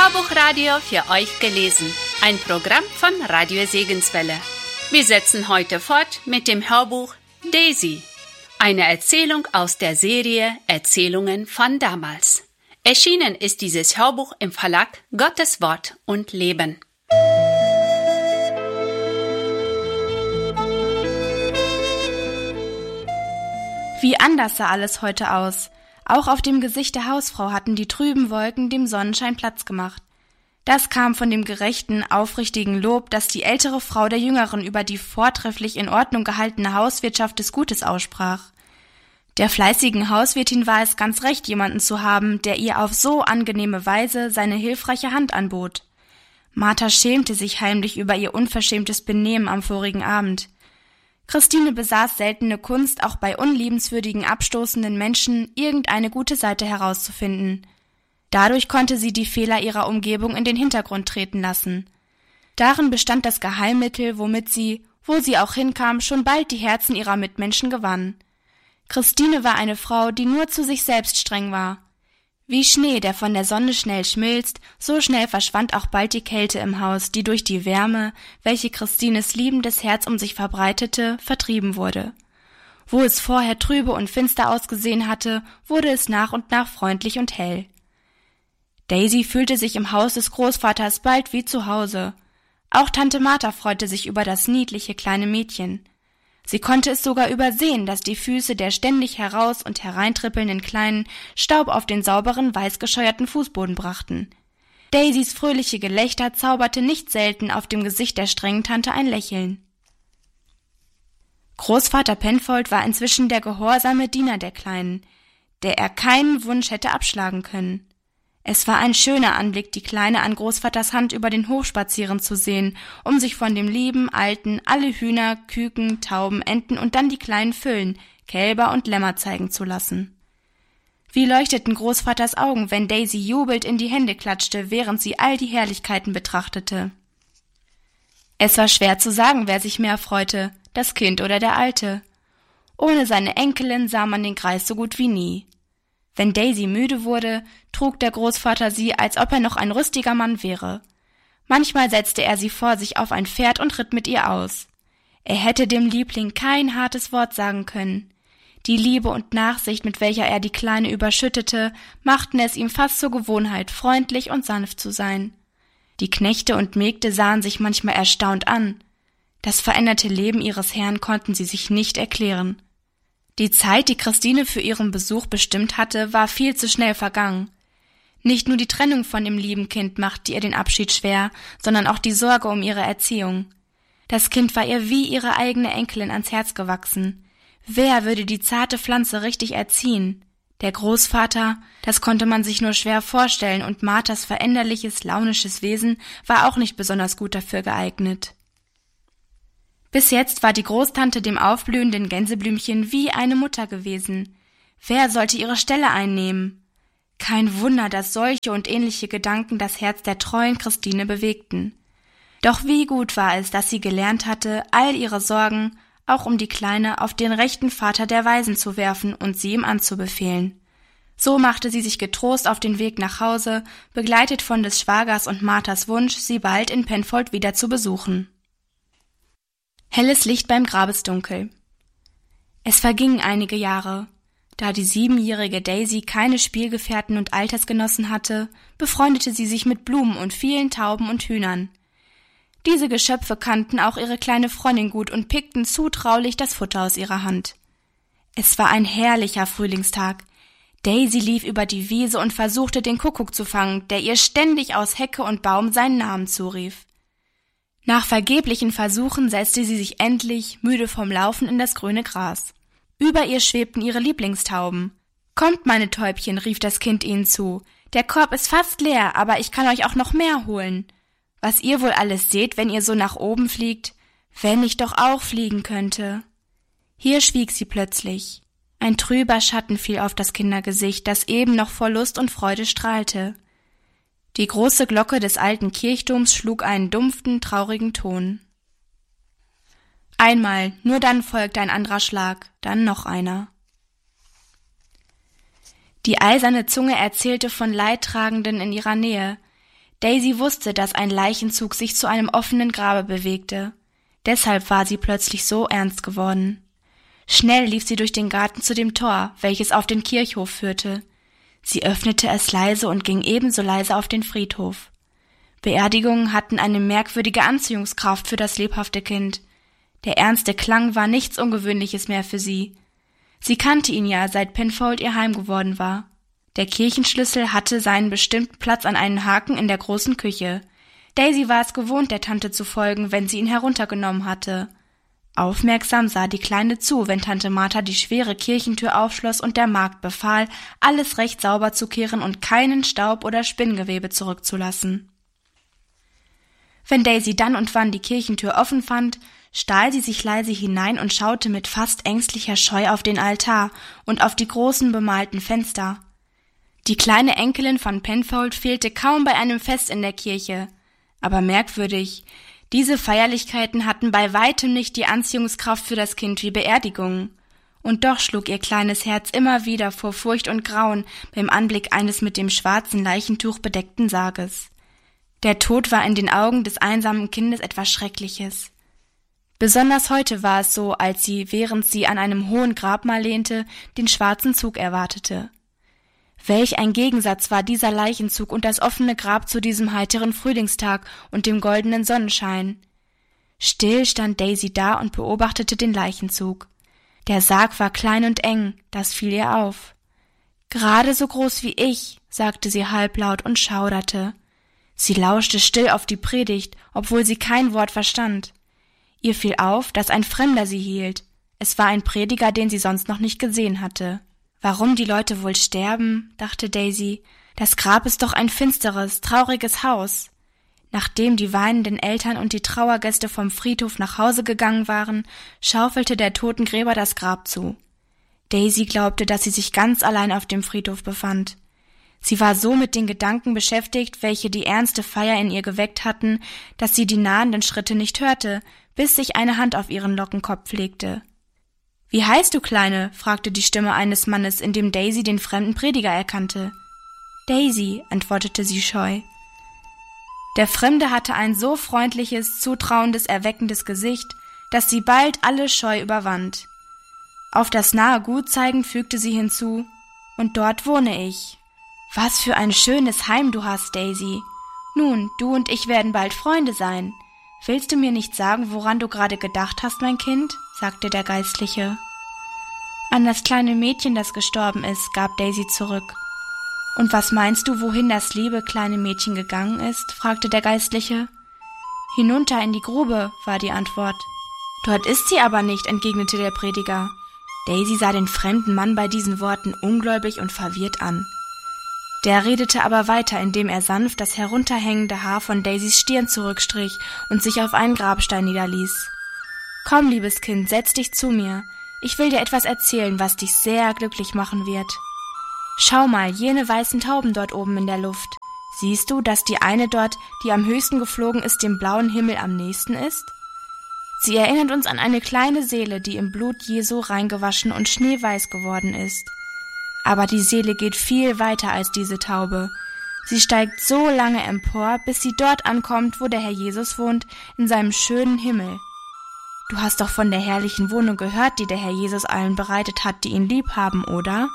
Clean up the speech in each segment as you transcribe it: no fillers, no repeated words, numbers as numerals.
Hörbuchradio für euch gelesen. Ein Programm von Radio Segenswelle. Wir setzen heute fort mit dem Hörbuch Daisy. Eine Erzählung aus der Serie Erzählungen von damals. Erschienen ist dieses Hörbuch im Verlag Gottes Wort und Leben. Wie anders sah alles heute aus. Auch auf dem Gesicht der Hausfrau hatten die trüben Wolken dem Sonnenschein Platz gemacht. Das kam von dem gerechten, aufrichtigen Lob, das die ältere Frau der Jüngeren über die vortrefflich in Ordnung gehaltene Hauswirtschaft des Gutes aussprach. Der fleißigen Hauswirtin war es ganz recht, jemanden zu haben, der ihr auf so angenehme Weise seine hilfreiche Hand anbot. Martha schämte sich heimlich über ihr unverschämtes Benehmen am vorigen Abend. Christine besaß seltene Kunst, auch bei unliebenswürdigen, abstoßenden Menschen irgendeine gute Seite herauszufinden. Dadurch konnte sie die Fehler ihrer Umgebung in den Hintergrund treten lassen. Darin bestand das Geheimmittel, womit sie, wo sie auch hinkam, schon bald die Herzen ihrer Mitmenschen gewann. Christine war eine Frau, die nur zu sich selbst streng war. Wie Schnee, der von der Sonne schnell schmilzt, so schnell verschwand auch bald die Kälte im Haus, die durch die Wärme, welche Christines liebendes Herz um sich verbreitete, vertrieben wurde. Wo es vorher trübe und finster ausgesehen hatte, wurde es nach und nach freundlich und hell. Daisy fühlte sich im Haus des Großvaters bald wie zu Hause. Auch Tante Martha freute sich über das niedliche kleine Mädchen. Sie konnte es sogar übersehen, dass die Füße der ständig heraus- und hereintrippelnden Kleinen Staub auf den sauberen, weißgescheuerten Fußboden brachten. Daisys fröhliche Gelächter zauberte nicht selten auf dem Gesicht der strengen Tante ein Lächeln. Großvater Penfold war inzwischen der gehorsame Diener der Kleinen, der er keinen Wunsch hätte abschlagen können. Es war ein schöner Anblick, die Kleine an Großvaters Hand über den Hof spazieren zu sehen, um sich von dem lieben Alten alle Hühner, Küken, Tauben, Enten und dann die kleinen Füllen, Kälber und Lämmer zeigen zu lassen. Wie leuchteten Großvaters Augen, wenn Daisy jubelnd in die Hände klatschte, während sie all die Herrlichkeiten betrachtete. Es war schwer zu sagen, wer sich mehr freute, das Kind oder der Alte. Ohne seine Enkelin sah man den Greis so gut wie nie. Wenn Daisy müde wurde, trug der Großvater sie, als ob er noch ein rüstiger Mann wäre. Manchmal setzte er sie vor sich auf ein Pferd und ritt mit ihr aus. Er hätte dem Liebling kein hartes Wort sagen können. Die Liebe und Nachsicht, mit welcher er die Kleine überschüttete, machten es ihm fast zur Gewohnheit, freundlich und sanft zu sein. Die Knechte und Mägde sahen sich manchmal erstaunt an. Das veränderte Leben ihres Herrn konnten sie sich nicht erklären. Die Zeit, die Christine für ihren Besuch bestimmt hatte, war viel zu schnell vergangen. Nicht nur die Trennung von dem lieben Kind machte ihr den Abschied schwer, sondern auch die Sorge um ihre Erziehung. Das Kind war ihr wie ihre eigene Enkelin ans Herz gewachsen. Wer würde die zarte Pflanze richtig erziehen? Der Großvater, das konnte man sich nur schwer vorstellen, und Marthas veränderliches, launisches Wesen war auch nicht besonders gut dafür geeignet. Bis jetzt war die Großtante dem aufblühenden Gänseblümchen wie eine Mutter gewesen. Wer sollte ihre Stelle einnehmen? Kein Wunder, dass solche und ähnliche Gedanken das Herz der treuen Christine bewegten. Doch wie gut war es, dass sie gelernt hatte, all ihre Sorgen, auch um die Kleine, auf den rechten Vater der Waisen zu werfen und sie ihm anzubefehlen. So machte sie sich getrost auf den Weg nach Hause, begleitet von des Schwagers und Marthas Wunsch, sie bald in Penfold wieder zu besuchen. Helles Licht beim Grabesdunkel. Es vergingen einige Jahre. Da die 7-jährige Daisy keine Spielgefährten und Altersgenossen hatte, befreundete sie sich mit Blumen und vielen Tauben und Hühnern. Diese Geschöpfe kannten auch ihre kleine Freundin gut und pickten zutraulich das Futter aus ihrer Hand. Es war ein herrlicher Frühlingstag. Daisy lief über die Wiese und versuchte, den Kuckuck zu fangen, der ihr ständig aus Hecke und Baum seinen Namen zurief. Nach vergeblichen Versuchen setzte sie sich endlich, müde vom Laufen, in das grüne Gras. Über ihr schwebten ihre Lieblingstauben. »Kommt, meine Täubchen«, rief das Kind ihnen zu. »Der Korb ist fast leer, aber ich kann euch auch noch mehr holen. Was ihr wohl alles seht, wenn ihr so nach oben fliegt, wenn ich doch auch fliegen könnte.« Hier schwieg sie plötzlich. Ein trüber Schatten fiel auf das Kindergesicht, das eben noch vor Lust und Freude strahlte. Die große Glocke des alten Kirchturms schlug einen dumpfen, traurigen Ton. Einmal, nur dann folgte ein anderer Schlag, dann noch einer. Die eiserne Zunge erzählte von Leidtragenden in ihrer Nähe. Daisy wusste, dass ein Leichenzug sich zu einem offenen Grabe bewegte. Deshalb war sie plötzlich so ernst geworden. Schnell lief sie durch den Garten zu dem Tor, welches auf den Kirchhof führte. Sie öffnete es leise und ging ebenso leise auf den Friedhof. Beerdigungen hatten eine merkwürdige Anziehungskraft für das lebhafte Kind. Der ernste Klang war nichts Ungewöhnliches mehr für sie. Sie kannte ihn ja, seit Penfold ihr Heim geworden war. Der Kirchenschlüssel hatte seinen bestimmten Platz an einen Haken in der großen Küche. Daisy war es gewohnt, der Tante zu folgen, wenn sie ihn heruntergenommen hatte. Aufmerksam sah die Kleine zu, wenn Tante Martha die schwere Kirchentür aufschloss und der Magd befahl, alles recht sauber zu kehren und keinen Staub oder Spinngewebe zurückzulassen. Wenn Daisy dann und wann die Kirchentür offen fand, stahl sie sich leise hinein und schaute mit fast ängstlicher Scheu auf den Altar und auf die großen bemalten Fenster. Die kleine Enkelin von Penfold fehlte kaum bei einem Fest in der Kirche. Aber merkwürdig, diese Feierlichkeiten hatten bei weitem nicht die Anziehungskraft für das Kind wie Beerdigungen. Und doch schlug ihr kleines Herz immer wieder vor Furcht und Grauen beim Anblick eines mit dem schwarzen Leichentuch bedeckten Sarges. Der Tod war in den Augen des einsamen Kindes etwas Schreckliches. Besonders heute war es so, als sie, während sie an einem hohen Grabmal lehnte, den schwarzen Zug erwartete. Welch ein Gegensatz war dieser Leichenzug und das offene Grab zu diesem heiteren Frühlingstag und dem goldenen Sonnenschein. Still stand Daisy da und beobachtete den Leichenzug. Der Sarg war klein und eng, das fiel ihr auf. »Gerade so groß wie ich«, sagte sie halblaut und schauderte. Sie lauschte still auf die Predigt, obwohl sie kein Wort verstand. Ihr fiel auf, dass ein Fremder sie hielt. Es war ein Prediger, den sie sonst noch nicht gesehen hatte. »Warum die Leute wohl sterben«, dachte Daisy. »Das Grab ist doch ein finsteres, trauriges Haus.« Nachdem die weinenden Eltern und die Trauergäste vom Friedhof nach Hause gegangen waren, schaufelte der Totengräber das Grab zu. Daisy glaubte, dass sie sich ganz allein auf dem Friedhof befand. Sie war so mit den Gedanken beschäftigt, welche die ernste Feier in ihr geweckt hatten, dass sie die nahenden Schritte nicht hörte, bis sich eine Hand auf ihren Lockenkopf legte. »Wie heißt du, Kleine?« fragte die Stimme eines Mannes, in dem Daisy den fremden Prediger erkannte. »Daisy«, antwortete sie scheu. Der Fremde hatte ein so freundliches, zutrauendes, erweckendes Gesicht, dass sie bald alle Scheu überwand. Auf das nahe Gut zeigend fügte sie hinzu, »Und dort wohne ich.« »Was für ein schönes Heim du hast, Daisy. Nun, du und ich werden bald Freunde sein. Willst du mir nicht sagen, woran du gerade gedacht hast, mein Kind?« sagte der Geistliche. »An das kleine Mädchen, das gestorben ist«, gab Daisy zurück. »Und was meinst du, wohin das liebe kleine Mädchen gegangen ist?« fragte der Geistliche. »Hinunter in die Grube«, war die Antwort. »Dort ist sie aber nicht«, entgegnete der Prediger. Daisy sah den fremden Mann bei diesen Worten ungläubig und verwirrt an. Der redete aber weiter, indem er sanft das herunterhängende Haar von Daisys Stirn zurückstrich und sich auf einen Grabstein niederließ. »Komm, liebes Kind, setz dich zu mir. Ich will dir etwas erzählen, was dich sehr glücklich machen wird. Schau mal, jene weißen Tauben dort oben in der Luft. Siehst du, dass die eine dort, die am höchsten geflogen ist, dem blauen Himmel am nächsten ist? Sie erinnert uns an eine kleine Seele, die im Blut Jesu reingewaschen und schneeweiß geworden ist. Aber die Seele geht viel weiter als diese Taube. Sie steigt so lange empor, bis sie dort ankommt, wo der Herr Jesus wohnt, in seinem schönen Himmel. Du hast doch von der herrlichen Wohnung gehört, die der Herr Jesus allen bereitet hat, die ihn lieb haben, oder?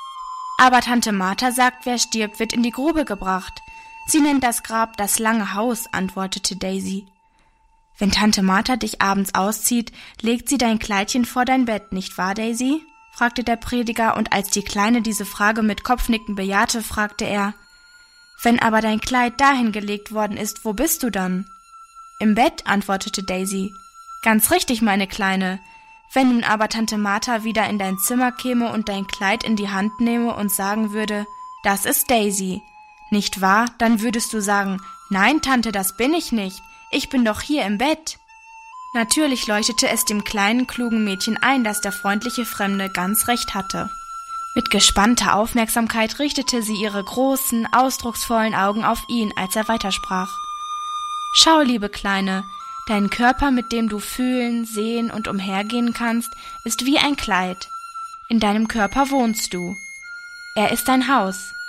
Aber Tante Martha sagt, wer stirbt, wird in die Grube gebracht. Sie nennt das Grab das lange Haus«, antwortete Daisy. »Wenn Tante Martha dich abends auszieht, legt sie dein Kleidchen vor dein Bett, nicht wahr, Daisy?« fragte der Prediger, und als die Kleine diese Frage mit Kopfnicken bejahte, fragte er, »Wenn aber dein Kleid dahin gelegt worden ist, wo bist du dann?« »Im Bett«, antwortete Daisy. »Ganz richtig, meine Kleine. Wenn nun aber Tante Martha wieder in dein Zimmer käme und dein Kleid in die Hand nehme und sagen würde, das ist Daisy, nicht wahr, dann würdest du sagen, nein, Tante, das bin ich nicht, ich bin doch hier im Bett.« Natürlich leuchtete es dem kleinen, klugen Mädchen ein, dass der freundliche Fremde ganz recht hatte. Mit gespannter Aufmerksamkeit richtete sie ihre großen, ausdrucksvollen Augen auf ihn, als er weitersprach. »Schau, liebe Kleine, dein Körper, mit dem du fühlen, sehen und umhergehen kannst, ist wie ein Kleid. In deinem Körper wohnst du. Er ist dein Haus.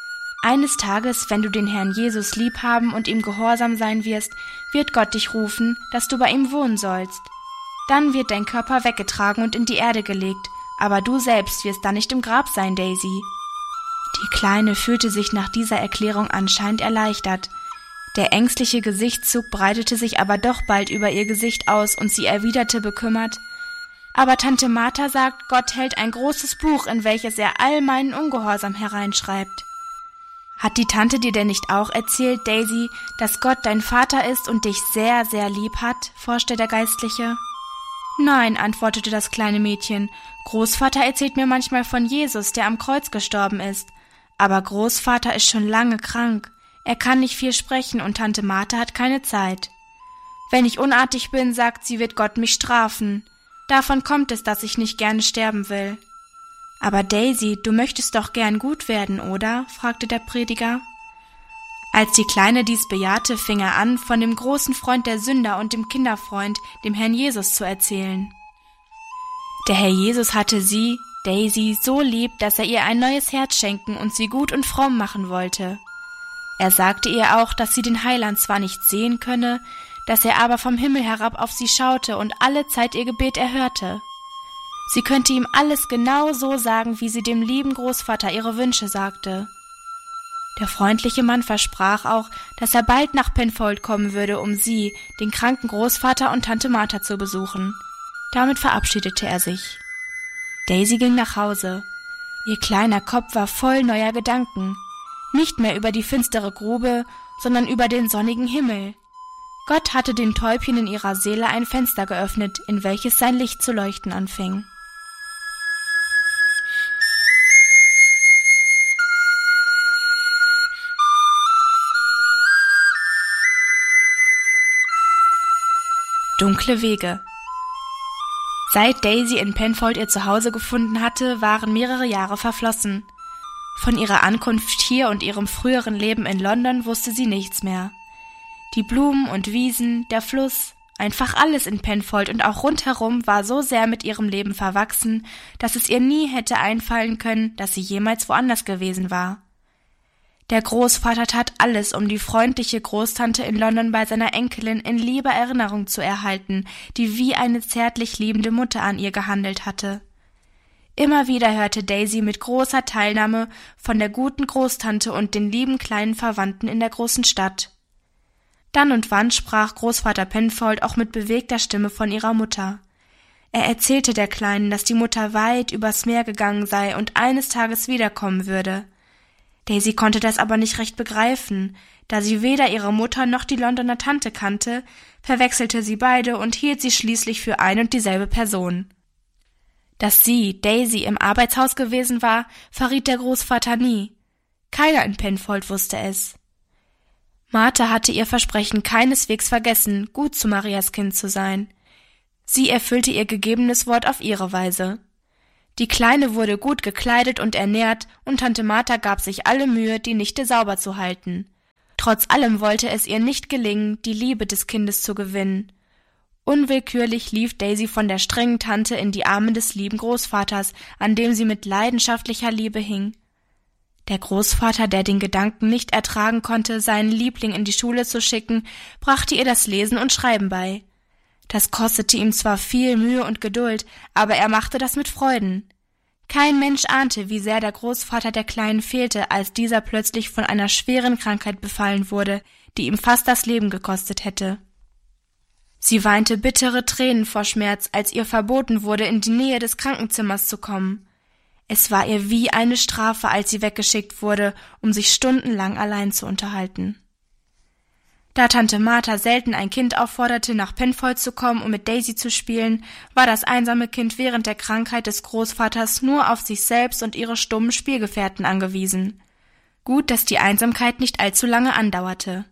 Eines Tages, wenn du den Herrn Jesus liebhaben und ihm gehorsam sein wirst, wird Gott dich rufen, dass du bei ihm wohnen sollst. Dann wird dein Körper weggetragen und in die Erde gelegt, aber du selbst wirst dann nicht im Grab sein, Daisy. Die Kleine fühlte sich nach dieser Erklärung anscheinend erleichtert. Der ängstliche Gesichtszug breitete sich aber doch bald über ihr Gesicht aus und sie erwiderte bekümmert: Aber Tante Martha sagt, Gott hält ein großes Buch, in welches er all meinen Ungehorsam hereinschreibt. Hat die Tante dir denn nicht auch erzählt, Daisy, dass Gott dein Vater ist und dich sehr, sehr lieb hat?, forschte der Geistliche. Nein, antwortete das kleine Mädchen, Großvater erzählt mir manchmal von Jesus, der am Kreuz gestorben ist. Aber Großvater ist schon lange krank. Er kann nicht viel sprechen und Tante Martha hat keine Zeit. Wenn ich unartig bin, sagt sie, wird Gott mich strafen. Davon kommt es, dass ich nicht gerne sterben will. Aber Daisy, du möchtest doch gern gut werden, oder?, fragte der Prediger. Als die Kleine dies bejahte, fing er an, von dem großen Freund der Sünder und dem Kinderfreund, dem Herrn Jesus, zu erzählen. Der Herr Jesus hatte sie, Daisy, so lieb, dass er ihr ein neues Herz schenken und sie gut und fromm machen wollte. Er sagte ihr auch, dass sie den Heiland zwar nicht sehen könne, dass er aber vom Himmel herab auf sie schaute und alle Zeit ihr Gebet erhörte. Sie könnte ihm alles genau so sagen, wie sie dem lieben Großvater ihre Wünsche sagte. Der freundliche Mann versprach auch, dass er bald nach Penfold kommen würde, um sie, den kranken Großvater und Tante Martha zu besuchen. Damit verabschiedete er sich. Daisy ging nach Hause. Ihr kleiner Kopf war voll neuer Gedanken. Nicht mehr über die finstere Grube, sondern über den sonnigen Himmel. Gott hatte dem Täubchen in ihrer Seele ein Fenster geöffnet, in welches sein Licht zu leuchten anfing. Dunkle Wege. Seit Daisy in Penfold ihr Zuhause gefunden hatte, waren mehrere Jahre verflossen. Von ihrer Ankunft hier und ihrem früheren Leben in London wusste sie nichts mehr. Die Blumen und Wiesen, der Fluss, einfach alles in Penfold und auch rundherum war so sehr mit ihrem Leben verwachsen, dass es ihr nie hätte einfallen können, dass sie jemals woanders gewesen war. Der Großvater tat alles, um die freundliche Großtante in London bei seiner Enkelin in lieber Erinnerung zu erhalten, die wie eine zärtlich liebende Mutter an ihr gehandelt hatte. Immer wieder hörte Daisy mit großer Teilnahme von der guten Großtante und den lieben kleinen Verwandten in der großen Stadt. Dann und wann sprach Großvater Penfold auch mit bewegter Stimme von ihrer Mutter. Er erzählte der Kleinen, dass die Mutter weit übers Meer gegangen sei und eines Tages wiederkommen würde. Daisy konnte das aber nicht recht begreifen. Da sie weder ihre Mutter noch die Londoner Tante kannte, verwechselte sie beide und hielt sie schließlich für ein und dieselbe Person. Dass sie, Daisy, im Arbeitshaus gewesen war, verriet der Großvater nie. Keiner in Penfold wusste es. Martha hatte ihr Versprechen keineswegs vergessen, gut zu Marias Kind zu sein. Sie erfüllte ihr gegebenes Wort auf ihre Weise. Die Kleine wurde gut gekleidet und ernährt, und Tante Martha gab sich alle Mühe, die Nichte sauber zu halten. Trotz allem wollte es ihr nicht gelingen, die Liebe des Kindes zu gewinnen. Unwillkürlich lief Daisy von der strengen Tante in die Arme des lieben Großvaters, an dem sie mit leidenschaftlicher Liebe hing. Der Großvater, der den Gedanken nicht ertragen konnte, seinen Liebling in die Schule zu schicken, brachte ihr das Lesen und Schreiben bei. Das kostete ihm zwar viel Mühe und Geduld, aber er machte das mit Freuden. Kein Mensch ahnte, wie sehr der Großvater der Kleinen fehlte, als dieser plötzlich von einer schweren Krankheit befallen wurde, die ihm fast das Leben gekostet hätte. Sie weinte bittere Tränen vor Schmerz, als ihr verboten wurde, in die Nähe des Krankenzimmers zu kommen. Es war ihr wie eine Strafe, als sie weggeschickt wurde, um sich stundenlang allein zu unterhalten. Da Tante Martha selten ein Kind aufforderte, nach Penfold zu kommen, um mit Daisy zu spielen, war das einsame Kind während der Krankheit des Großvaters nur auf sich selbst und ihre stummen Spielgefährten angewiesen. Gut, dass die Einsamkeit nicht allzu lange andauerte.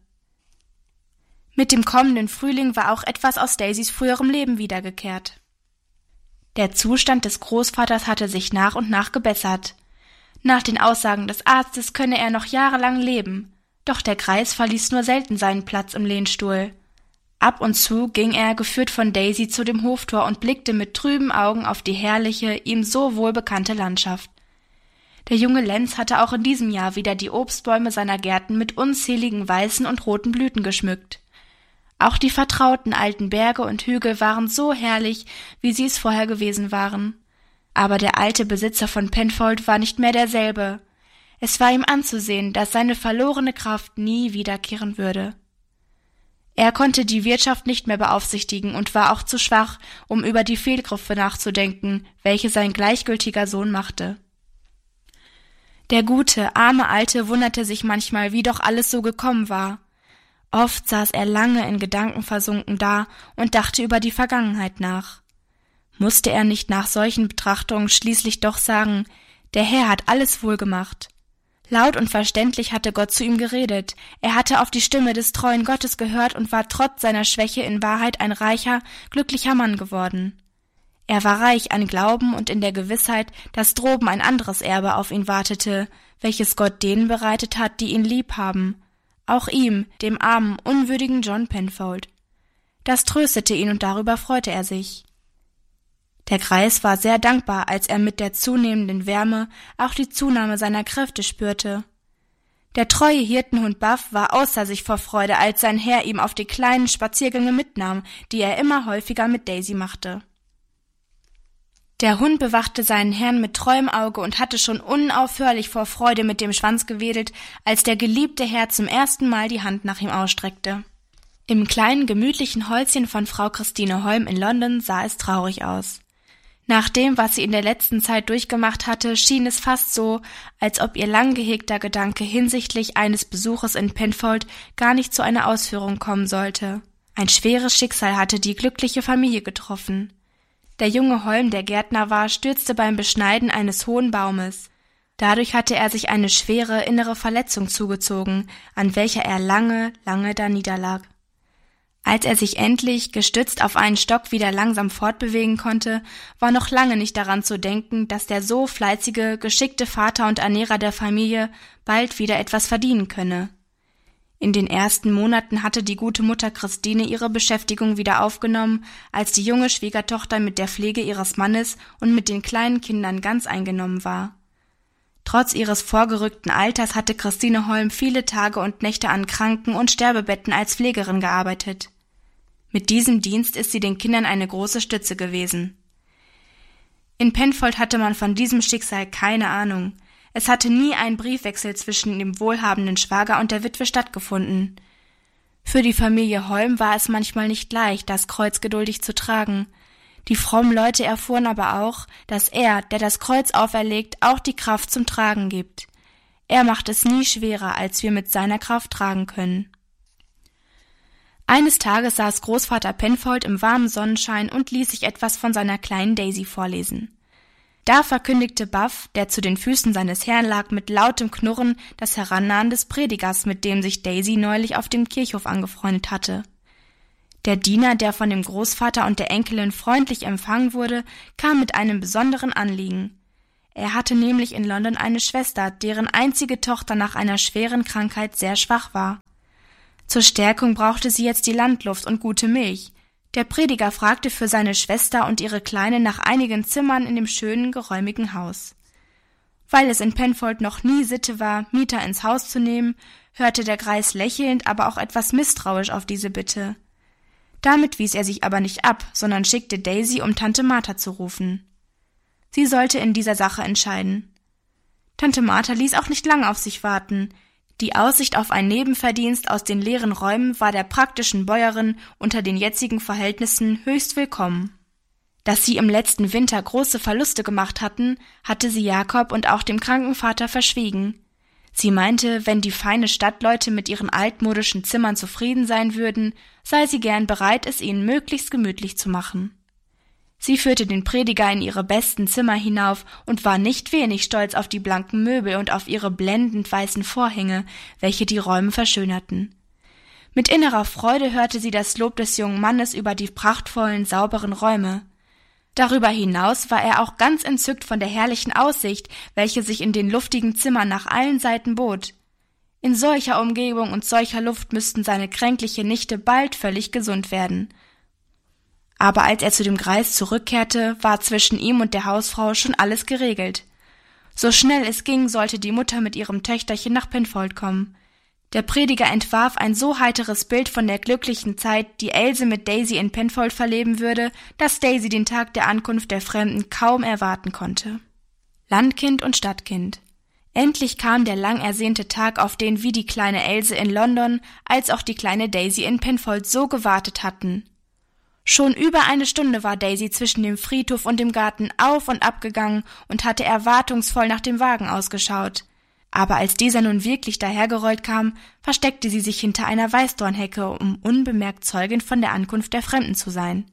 Mit dem kommenden Frühling war auch etwas aus Daisys früherem Leben wiedergekehrt. Der Zustand des Großvaters hatte sich nach und nach gebessert. Nach den Aussagen des Arztes könne er noch jahrelang leben. Doch der Greis verließ nur selten seinen Platz im Lehnstuhl. Ab und zu ging er, geführt von Daisy, zu dem Hoftor und blickte mit trüben Augen auf die herrliche, ihm so wohlbekannte Landschaft. Der junge Lenz hatte auch in diesem Jahr wieder die Obstbäume seiner Gärten mit unzähligen weißen und roten Blüten geschmückt. Auch die vertrauten alten Berge und Hügel waren so herrlich, wie sie es vorher gewesen waren. Aber der alte Besitzer von Penfold war nicht mehr derselbe. Es war ihm anzusehen, dass seine verlorene Kraft nie wiederkehren würde. Er konnte die Wirtschaft nicht mehr beaufsichtigen und war auch zu schwach, um über die Fehlgriffe nachzudenken, welche sein gleichgültiger Sohn machte. Der gute, arme Alte wunderte sich manchmal, wie doch alles so gekommen war. Oft saß er lange in Gedanken versunken da und dachte über die Vergangenheit nach. Musste er nicht nach solchen Betrachtungen schließlich doch sagen, der Herr hat alles wohl gemacht. Laut und verständlich hatte Gott zu ihm geredet, er hatte auf die Stimme des treuen Gottes gehört und war trotz seiner Schwäche in Wahrheit ein reicher, glücklicher Mann geworden. Er war reich an Glauben und in der Gewissheit, dass droben ein anderes Erbe auf ihn wartete, welches Gott denen bereitet hat, die ihn lieb haben, auch ihm, dem armen, unwürdigen John Penfold. Das tröstete ihn und darüber freute er sich. Der Greis war sehr dankbar, als er mit der zunehmenden Wärme auch die Zunahme seiner Kräfte spürte. Der treue Hirtenhund Buff war außer sich vor Freude, als sein Herr ihm auf die kleinen Spaziergänge mitnahm, die er immer häufiger mit Daisy machte. Der Hund bewachte seinen Herrn mit treuem Auge und hatte schon unaufhörlich vor Freude mit dem Schwanz gewedelt, als der geliebte Herr zum ersten Mal die Hand nach ihm ausstreckte. Im kleinen, gemütlichen Häuschen von Frau Christine Holm in London sah es traurig aus. Nach dem, was sie in der letzten Zeit durchgemacht hatte, schien es fast so, als ob ihr lang gehegter Gedanke hinsichtlich eines Besuches in Penfold gar nicht zu einer Ausführung kommen sollte. Ein schweres Schicksal hatte die glückliche Familie getroffen. Der junge Holm, der Gärtner war, stürzte beim Beschneiden eines hohen Baumes. Dadurch hatte er sich eine schwere innere Verletzung zugezogen, an welcher er lange, lange daniederlag. Als er sich endlich, gestützt auf einen Stock, wieder langsam fortbewegen konnte, war noch lange nicht daran zu denken, dass der so fleißige, geschickte Vater und Ernährer der Familie bald wieder etwas verdienen könne. In den ersten Monaten hatte die gute Mutter Christine ihre Beschäftigung wieder aufgenommen, als die junge Schwiegertochter mit der Pflege ihres Mannes und mit den kleinen Kindern ganz eingenommen war. Trotz ihres vorgerückten Alters hatte Christine Holm viele Tage und Nächte an Kranken- und Sterbebetten als Pflegerin gearbeitet. Mit diesem Dienst ist sie den Kindern eine große Stütze gewesen. In Penfold hatte man von diesem Schicksal keine Ahnung. Es hatte nie ein Briefwechsel zwischen dem wohlhabenden Schwager und der Witwe stattgefunden. Für die Familie Holm war es manchmal nicht leicht, das Kreuz geduldig zu tragen. Die frommen Leute erfuhren aber auch, dass er, der das Kreuz auferlegt, auch die Kraft zum Tragen gibt. Er macht es nie schwerer, als wir mit seiner Kraft tragen können. Eines Tages saß Großvater Penfold im warmen Sonnenschein und ließ sich etwas von seiner kleinen Daisy vorlesen. Da verkündigte Buff, der zu den Füßen seines Herrn lag, mit lautem Knurren das Herannahen des Predigers, mit dem sich Daisy neulich auf dem Kirchhof angefreundet hatte. Der Diener, der von dem Großvater und der Enkelin freundlich empfangen wurde, kam mit einem besonderen Anliegen. Er hatte nämlich in London eine Schwester, deren einzige Tochter nach einer schweren Krankheit sehr schwach war. Zur Stärkung brauchte sie jetzt die Landluft und gute Milch. Der Prediger fragte für seine Schwester und ihre Kleine nach einigen Zimmern in dem schönen, geräumigen Haus. Weil es in Penfold noch nie Sitte war, Mieter ins Haus zu nehmen, hörte der Greis lächelnd, aber auch etwas misstrauisch auf diese Bitte. Damit wies er sich aber nicht ab, sondern schickte Daisy, um Tante Martha zu rufen. Sie sollte in dieser Sache entscheiden. Tante Martha ließ auch nicht lange auf sich warten. Die Aussicht auf ein Nebenverdienst aus den leeren Räumen war der praktischen Bäuerin unter den jetzigen Verhältnissen höchst willkommen. Dass sie im letzten Winter große Verluste gemacht hatten, hatte sie Jakob und auch dem kranken Vater verschwiegen. Sie meinte, wenn die feine Stadtleute mit ihren altmodischen Zimmern zufrieden sein würden, sei sie gern bereit, es ihnen möglichst gemütlich zu machen. Sie führte den Prediger in ihre besten Zimmer hinauf und war nicht wenig stolz auf die blanken Möbel und auf ihre blendend weißen Vorhänge, welche die Räume verschönerten. Mit innerer Freude hörte sie das Lob des jungen Mannes über die prachtvollen, sauberen Räume. Darüber hinaus war er auch ganz entzückt von der herrlichen Aussicht, welche sich in den luftigen Zimmern nach allen Seiten bot. In solcher Umgebung und solcher Luft müssten seine kränkliche Nichte bald völlig gesund werden. Aber als er zu dem Greis zurückkehrte, war zwischen ihm und der Hausfrau schon alles geregelt. So schnell es ging, sollte die Mutter mit ihrem Töchterchen nach Penfold kommen. Der Prediger entwarf ein so heiteres Bild von der glücklichen Zeit, die Else mit Daisy in Penfold verleben würde, dass Daisy den Tag der Ankunft der Fremden kaum erwarten konnte. Landkind und Stadtkind. Endlich kam der lang ersehnte Tag, auf den wie die kleine Else in London als auch die kleine Daisy in Penfold so gewartet hatten. Schon über eine Stunde war Daisy zwischen dem Friedhof und dem Garten auf und ab gegangen und hatte erwartungsvoll nach dem Wagen ausgeschaut. Aber als dieser nun wirklich dahergerollt kam, versteckte sie sich hinter einer Weißdornhecke, um unbemerkt Zeugin von der Ankunft der Fremden zu sein.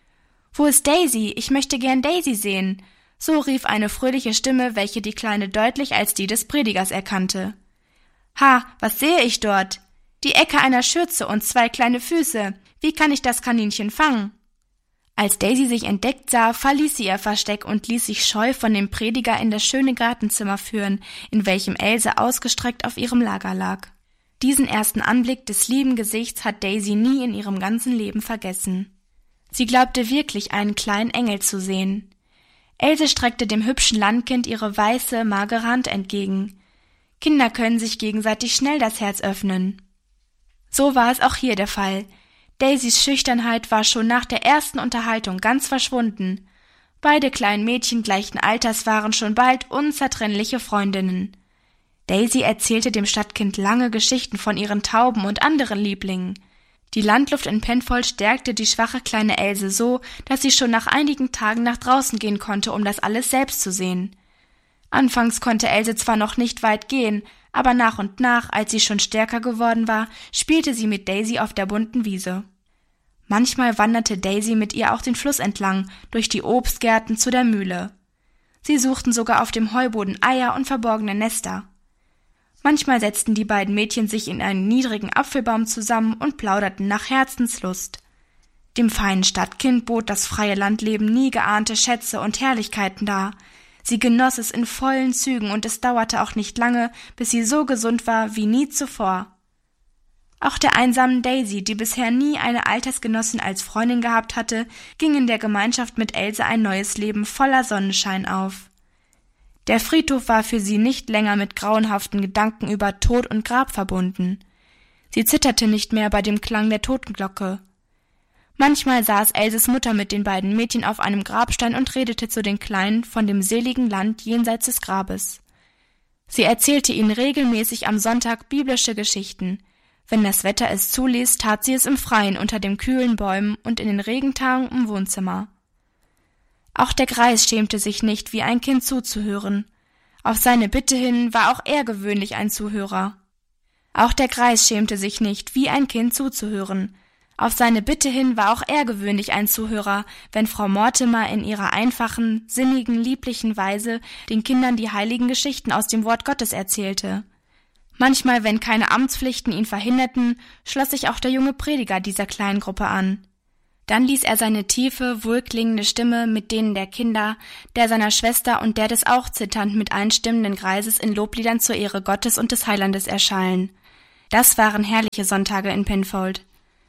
»Wo ist Daisy? Ich möchte gern Daisy sehen«, so rief eine fröhliche Stimme, welche die Kleine deutlich als die des Predigers erkannte. »Ha, was sehe ich dort? Die Ecke einer Schürze und 2 kleine Füße. Wie kann ich das Kaninchen fangen?« Als Daisy sich entdeckt sah, verließ sie ihr Versteck und ließ sich scheu von dem Prediger in das schöne Gartenzimmer führen, in welchem Else ausgestreckt auf ihrem Lager lag. Diesen ersten Anblick des lieben Gesichts hat Daisy nie in ihrem ganzen Leben vergessen. Sie glaubte wirklich, einen kleinen Engel zu sehen. Else streckte dem hübschen Landkind ihre weiße, magere Hand entgegen. Kinder können sich gegenseitig schnell das Herz öffnen. So war es auch hier der Fall. Daisys Schüchternheit war schon nach der ersten Unterhaltung ganz verschwunden. Beide kleinen Mädchen gleichen Alters waren schon bald unzertrennliche Freundinnen. Daisy erzählte dem Stadtkind lange Geschichten von ihren Tauben und anderen Lieblingen. Die Landluft in Penfold stärkte die schwache kleine Else so, dass sie schon nach einigen Tagen nach draußen gehen konnte, um das alles selbst zu sehen. Anfangs konnte Else zwar noch nicht weit gehen, aber nach und nach, als sie schon stärker geworden war, spielte sie mit Daisy auf der bunten Wiese. Manchmal wanderte Daisy mit ihr auch den Fluss entlang, durch die Obstgärten zu der Mühle. Sie suchten sogar auf dem Heuboden Eier und verborgene Nester. Manchmal setzten die beiden Mädchen sich in einen niedrigen Apfelbaum zusammen und plauderten nach Herzenslust. Dem feinen Stadtkind bot das freie Landleben nie geahnte Schätze und Herrlichkeiten dar. Sie genoss es in vollen Zügen, und es dauerte auch nicht lange, bis sie so gesund war wie nie zuvor. Auch der einsamen Daisy, die bisher nie eine Altersgenossin als Freundin gehabt hatte, ging in der Gemeinschaft mit Else ein neues Leben voller Sonnenschein auf. Der Friedhof war für sie nicht länger mit grauenhaften Gedanken über Tod und Grab verbunden. Sie zitterte nicht mehr bei dem Klang der Totenglocke. Manchmal saß Elses Mutter mit den beiden Mädchen auf einem Grabstein und redete zu den Kleinen von dem seligen Land jenseits des Grabes. Sie erzählte ihnen regelmäßig am Sonntag biblische Geschichten. Wenn das Wetter es zuließ, tat sie es im Freien unter den kühlen Bäumen und in den Regentagen im Wohnzimmer. Auch der Greis schämte sich nicht, wie ein Kind zuzuhören. Auf seine Bitte hin war auch er gewöhnlich ein Zuhörer. Auch der Greis schämte sich nicht, wie ein Kind zuzuhören. Auf seine Bitte hin war auch er gewöhnlich ein Zuhörer, wenn Frau Mortimer in ihrer einfachen, sinnigen, lieblichen Weise den Kindern die heiligen Geschichten aus dem Wort Gottes erzählte. Manchmal, wenn keine Amtspflichten ihn verhinderten, schloss sich auch der junge Prediger dieser kleinen Gruppe an. Dann ließ er seine tiefe, wohlklingende Stimme mit denen der Kinder, der seiner Schwester und der des auch zitternd mit einstimmenden Greises in Lobliedern zur Ehre Gottes und des Heilandes erschallen. Das waren herrliche Sonntage in Penfold.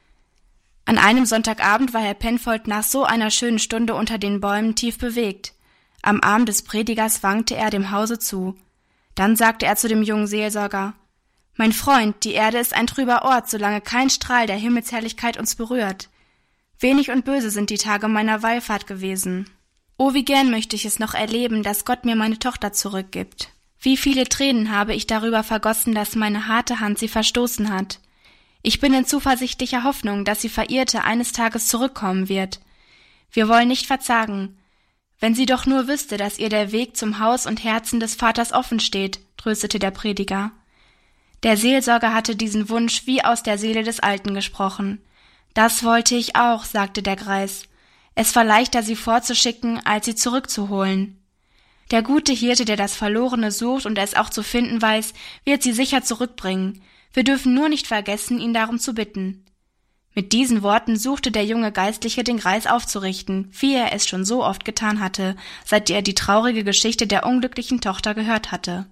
An einem Sonntagabend war Herr Penfold nach so einer schönen Stunde unter den Bäumen tief bewegt. Am Arm des Predigers wankte er dem Hause zu. Dann sagte er zu dem jungen Seelsorger: »Mein Freund, die Erde ist ein trüber Ort, solange kein Strahl der Himmelsherrlichkeit uns berührt. Wenig und böse sind die Tage meiner Wallfahrt gewesen. Oh, wie gern möchte ich es noch erleben, dass Gott mir meine Tochter zurückgibt. Wie viele Tränen habe ich darüber vergossen, dass meine harte Hand sie verstoßen hat. Ich bin in zuversichtlicher Hoffnung, dass sie Verirrte eines Tages zurückkommen wird. Wir wollen nicht verzagen. Wenn sie doch nur wüsste, dass ihr der Weg zum Haus und Herzen des Vaters offen steht«, tröstete der Prediger. Der Seelsorger hatte diesen Wunsch wie aus der Seele des Alten gesprochen. »Das wollte ich auch«, sagte der Greis. »Es war leichter, sie vorzuschicken, als sie zurückzuholen. Der gute Hirte, der das Verlorene sucht und es auch zu finden weiß, wird sie sicher zurückbringen. Wir dürfen nur nicht vergessen, ihn darum zu bitten.« Mit diesen Worten suchte der junge Geistliche den Greis aufzurichten, wie er es schon so oft getan hatte, seit er die traurige Geschichte der unglücklichen Tochter gehört hatte.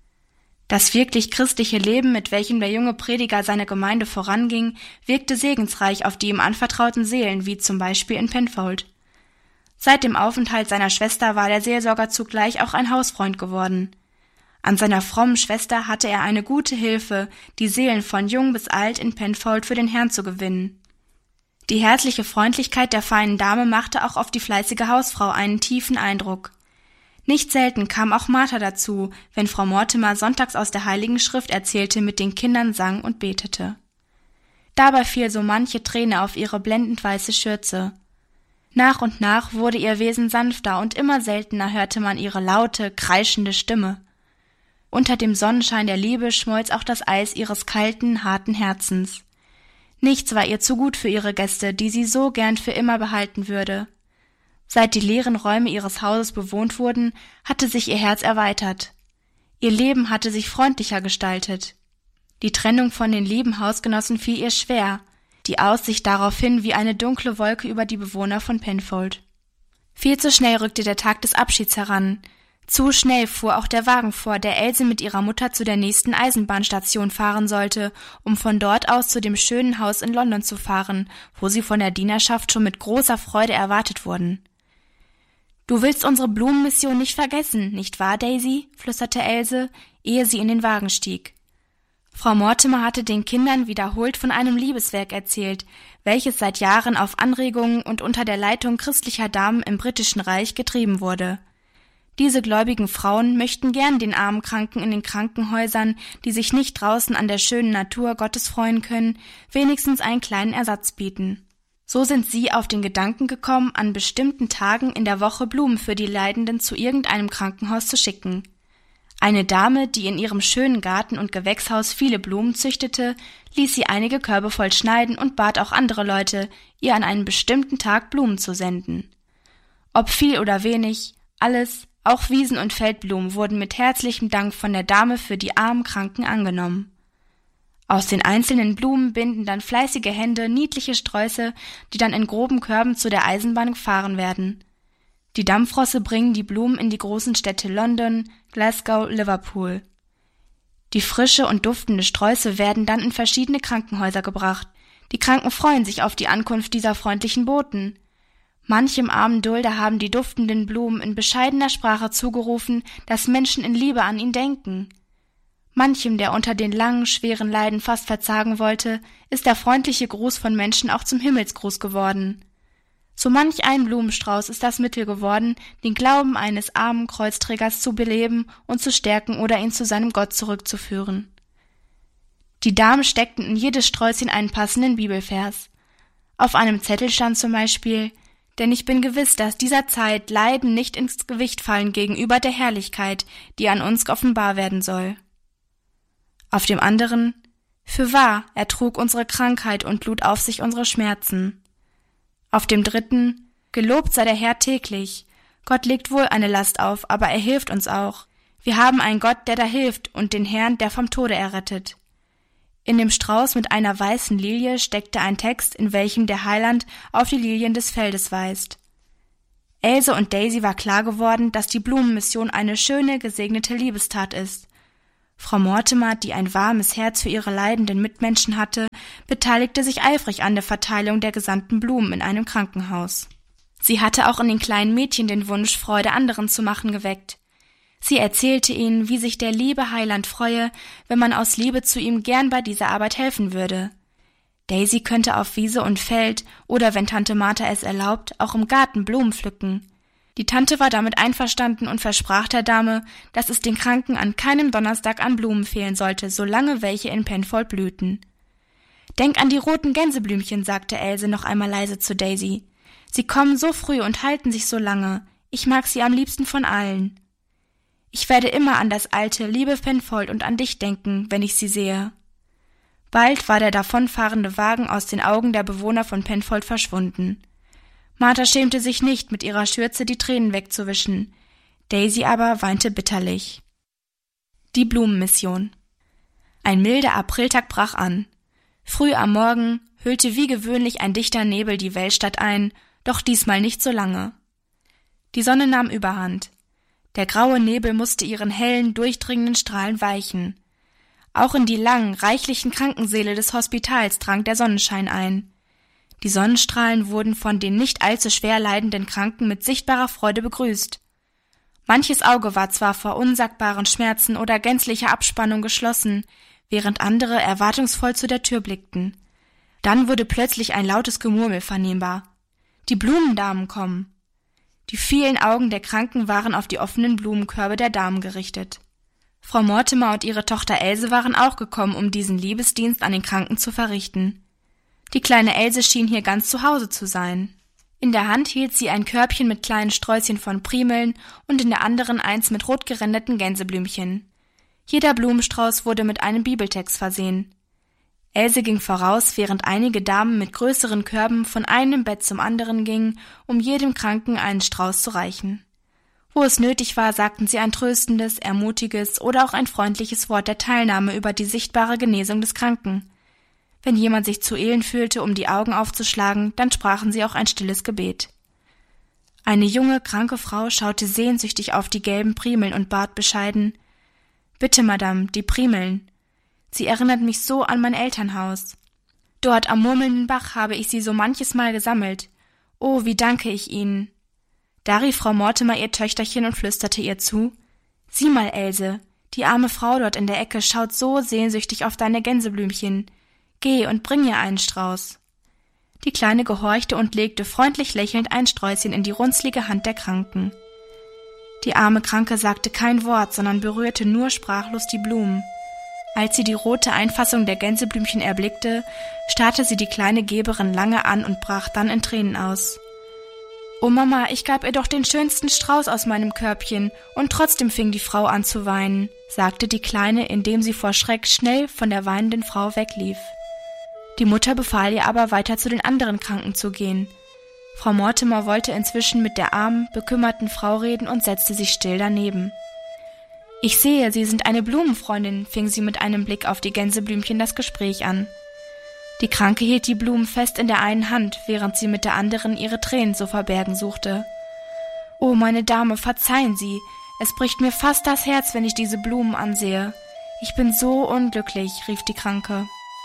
Das wirklich christliche Leben, mit welchem der junge Prediger seine Gemeinde voranging, wirkte segensreich auf die ihm anvertrauten Seelen, wie zum Beispiel in Penfold. Seit dem Aufenthalt seiner Schwester war der Seelsorger zugleich auch ein Hausfreund geworden. An seiner frommen Schwester hatte er eine gute Hilfe, die Seelen von jung bis alt in Penfold für den Herrn zu gewinnen. Die herzliche Freundlichkeit der feinen Dame machte auch auf die fleißige Hausfrau einen tiefen Eindruck. Nicht selten kam auch Martha dazu, wenn Frau Mortimer sonntags aus der Heiligen Schrift erzählte, mit den Kindern sang und betete. Dabei fiel so manche Träne auf ihre blendend weiße Schürze. Nach und nach wurde ihr Wesen sanfter und immer seltener hörte man ihre laute, kreischende Stimme. Unter dem Sonnenschein der Liebe schmolz auch das Eis ihres kalten, harten Herzens. Nichts war ihr zu gut für ihre Gäste, die sie so gern für immer behalten würde. Seit die leeren Räume ihres Hauses bewohnt wurden, hatte sich ihr Herz erweitert. Ihr Leben hatte sich freundlicher gestaltet. Die Trennung von den lieben Hausgenossen fiel ihr schwer, die Aussicht daraufhin wie eine dunkle Wolke über die Bewohner von Penfold. Viel zu schnell rückte der Tag des Abschieds heran. Zu schnell fuhr auch der Wagen vor, der Else mit ihrer Mutter zu der nächsten Eisenbahnstation fahren sollte, um von dort aus zu dem schönen Haus in London zu fahren, wo sie von der Dienerschaft schon mit großer Freude erwartet wurden. »Du willst unsere Blumenmission nicht vergessen, nicht wahr, Daisy?« flüsterte Else, ehe sie in den Wagen stieg. Frau Mortimer hatte den Kindern wiederholt von einem Liebeswerk erzählt, welches seit Jahren auf Anregungen und unter der Leitung christlicher Damen im Britischen Reich getrieben wurde. Diese gläubigen Frauen möchten gern den armen Kranken in den Krankenhäusern, die sich nicht draußen an der schönen Natur Gottes freuen können, wenigstens einen kleinen Ersatz bieten. So sind sie auf den Gedanken gekommen, an bestimmten Tagen in der Woche Blumen für die Leidenden zu irgendeinem Krankenhaus zu schicken. Eine Dame, die in ihrem schönen Garten und Gewächshaus viele Blumen züchtete, ließ sie einige Körbe voll schneiden und bat auch andere Leute, ihr an einem bestimmten Tag Blumen zu senden. Ob viel oder wenig, alles, auch Wiesen- und Feldblumen wurden mit herzlichem Dank von der Dame für die armen Kranken angenommen. Aus den einzelnen Blumen binden dann fleißige Hände niedliche Sträuße, die dann in groben Körben zu der Eisenbahn gefahren werden. Die Dampfrosse bringen die Blumen in die großen Städte London, Glasgow, Liverpool. Die frische und duftende Sträuße werden dann in verschiedene Krankenhäuser gebracht. Die Kranken freuen sich auf die Ankunft dieser freundlichen Boten. Manchem armen Dulder haben die duftenden Blumen in bescheidener Sprache zugerufen, dass Menschen in Liebe an ihn denken. Manchem, der unter den langen, schweren Leiden fast verzagen wollte, ist der freundliche Gruß von Menschen auch zum Himmelsgruß geworden. So manch ein Blumenstrauß ist das Mittel geworden, den Glauben eines armen Kreuzträgers zu beleben und zu stärken oder ihn zu seinem Gott zurückzuführen. Die Damen steckten in jedes Sträußchen einen passenden Bibelvers. Auf einem Zettel stand zum Beispiel: »Denn ich bin gewiss, dass dieser Zeit Leiden nicht ins Gewicht fallen gegenüber der Herrlichkeit, die an uns offenbar werden soll.« Auf dem anderen: »Fürwahr, er trug unsere Krankheit und lud auf sich unsere Schmerzen.« Auf dem dritten: »Gelobt sei der Herr täglich. Gott legt wohl eine Last auf, aber er hilft uns auch. Wir haben einen Gott, der da hilft, und den Herrn, der vom Tode errettet.« In dem Strauß mit einer weißen Lilie steckte ein Text, in welchem der Heiland auf die Lilien des Feldes weist. Else und Daisy war klar geworden, dass die Blumenmission eine schöne, gesegnete Liebestat ist. Frau Mortimer, die ein warmes Herz für ihre leidenden Mitmenschen hatte, beteiligte sich eifrig an der Verteilung der gesandten Blumen in einem Krankenhaus. Sie hatte auch in den kleinen Mädchen den Wunsch, Freude anderen zu machen, geweckt. Sie erzählte ihnen, wie sich der liebe Heiland freue, wenn man aus Liebe zu ihm gern bei dieser Arbeit helfen würde. Daisy könnte auf Wiese und Feld oder, wenn Tante Martha es erlaubt, auch im Garten Blumen pflücken. Die Tante war damit einverstanden und versprach der Dame, dass es den Kranken an keinem Donnerstag an Blumen fehlen sollte, solange welche in Penfold blühten. »Denk an die roten Gänseblümchen«, sagte Else noch einmal leise zu Daisy. »Sie kommen so früh und halten sich so lange. Ich mag sie am liebsten von allen.« »Ich werde immer an das alte, liebe Penfold und an dich denken, wenn ich sie sehe.« Bald war der davonfahrende Wagen aus den Augen der Bewohner von Penfold verschwunden. Martha schämte sich nicht, mit ihrer Schürze die Tränen wegzuwischen. Daisy aber weinte bitterlich. Die Blumenmission. Ein milder Apriltag brach an. Früh am Morgen hüllte wie gewöhnlich ein dichter Nebel die Weltstadt ein, doch diesmal nicht so lange. Die Sonne nahm Überhand. Der graue Nebel musste ihren hellen, durchdringenden Strahlen weichen. Auch in die langen, reichlichen Krankensäle des Hospitals drang der Sonnenschein ein. Die Sonnenstrahlen wurden von den nicht allzu schwer leidenden Kranken mit sichtbarer Freude begrüßt. Manches Auge war zwar vor unsagbaren Schmerzen oder gänzlicher Abspannung geschlossen, während andere erwartungsvoll zu der Tür blickten. Dann wurde plötzlich ein lautes Gemurmel vernehmbar. Die Blumendamen kommen! Die vielen Augen der Kranken waren auf die offenen Blumenkörbe der Damen gerichtet. Frau Mortimer und ihre Tochter Else waren auch gekommen, um diesen Liebesdienst an den Kranken zu verrichten. Die kleine Else schien hier ganz zu Hause zu sein. In der Hand hielt sie ein Körbchen mit kleinen Sträußchen von Primeln und in der anderen eins mit rot geränderten Gänseblümchen. Jeder Blumenstrauß wurde mit einem Bibeltext versehen. Else ging voraus, während einige Damen mit größeren Körben von einem Bett zum anderen gingen, um jedem Kranken einen Strauß zu reichen. Wo es nötig war, sagten sie ein tröstendes, ermutiges oder auch ein freundliches Wort der Teilnahme über die sichtbare Genesung des Kranken. Wenn jemand sich zu elend fühlte, um die Augen aufzuschlagen, dann sprachen sie auch ein stilles Gebet. Eine junge, kranke Frau schaute sehnsüchtig auf die gelben Primeln und bat bescheiden: »Bitte, Madame, die Primeln. Sie erinnert mich so an mein Elternhaus. Dort am murmelnden Bach habe ich sie so manches Mal gesammelt. Oh, wie danke ich Ihnen!« Da rief Frau Mortimer ihr Töchterchen und flüsterte ihr zu: »Sieh mal, Else, die arme Frau dort in der Ecke schaut so sehnsüchtig auf deine Gänseblümchen. Geh und bring ihr einen Strauß.« Die Kleine gehorchte und legte freundlich lächelnd ein Sträußchen in die runzlige Hand der Kranken. Die arme Kranke sagte kein Wort, sondern berührte nur sprachlos die Blumen. Als sie die rote Einfassung der Gänseblümchen erblickte, starrte sie die kleine Geberin lange an und brach dann in Tränen aus. »Oh Mama, ich gab ihr doch den schönsten Strauß aus meinem Körbchen, und trotzdem fing die Frau an zu weinen«, sagte die Kleine, indem sie vor Schreck schnell von der weinenden Frau weglief. Die Mutter befahl ihr aber, weiter zu den anderen Kranken zu gehen. Frau Mortimer wollte inzwischen mit der armen, bekümmerten Frau reden und setzte sich still daneben. »Ich sehe, Sie sind eine Blumenfreundin«, fing sie mit einem Blick auf die Gänseblümchen das Gespräch an. Die Kranke hielt die Blumen fest in der einen Hand, während sie mit der anderen ihre Tränen zu verbergen suchte. »Oh, meine Dame, verzeihen Sie, es bricht mir fast das Herz, wenn ich diese Blumen ansehe. Ich bin so unglücklich«, rief die Kranke.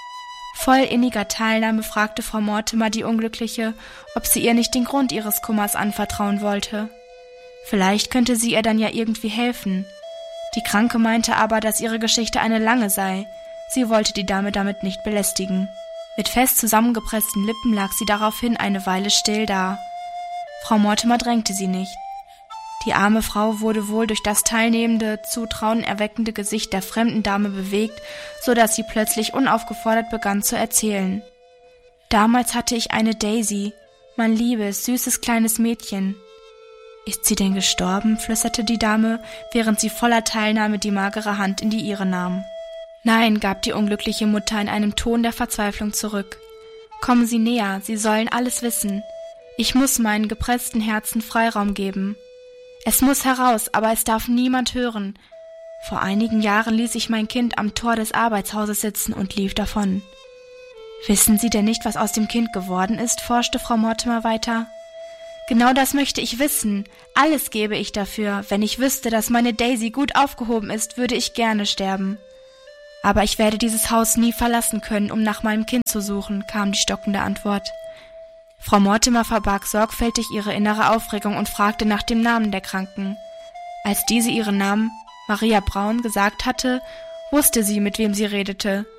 Voll inniger Teilnahme fragte Frau Mortimer die Unglückliche, ob sie ihr nicht den Grund ihres Kummers anvertrauen wollte. Vielleicht könnte sie ihr dann ja irgendwie helfen. Die Kranke meinte aber, dass ihre Geschichte eine lange sei. Sie wollte die Dame damit nicht belästigen. Mit fest zusammengepressten Lippen lag sie daraufhin eine Weile still da. Frau Mortimer drängte sie nicht. Die arme Frau wurde wohl durch das teilnehmende, Zutrauen erweckende Gesicht der fremden Dame bewegt, so dass sie plötzlich unaufgefordert begann zu erzählen. »Damals hatte ich eine Daisy, mein liebes, süßes kleines Mädchen.« »Ist sie denn gestorben?«, flüsterte die Dame, während sie voller Teilnahme die magere Hand in die ihre nahm. »Nein«, gab die unglückliche Mutter in einem Ton der Verzweiflung zurück. »Kommen Sie näher, Sie sollen alles wissen. Ich muss meinen gepressten Herzen Freiraum geben. Es muss heraus, aber es darf niemand hören. Vor einigen Jahren ließ ich mein Kind am Tor des Arbeitshauses sitzen und lief davon.« »Wissen Sie denn nicht, was aus dem Kind geworden ist?«, forschte Frau Mortimer weiter. »Genau das möchte ich wissen. Alles gäbe ich dafür. Wenn ich wüsste, dass meine Daisy gut aufgehoben ist, würde ich gerne sterben. Aber ich werde dieses Haus nie verlassen können, um nach meinem Kind zu suchen«, kam die stockende Antwort. Frau Mortimer verbarg sorgfältig ihre innere Aufregung und fragte nach dem Namen der Kranken. Als diese ihren Namen, Maria Braun, gesagt hatte, wusste sie, mit wem sie redete.